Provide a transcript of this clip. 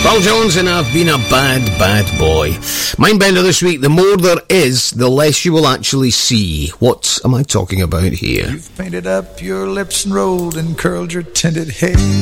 Paul Jones and I've Been a Bad, Bad Boy. Mindbender this week, the more there is, the less you will actually see. What am I talking about here? You've painted up your lips and rolled and curled your tinted hair.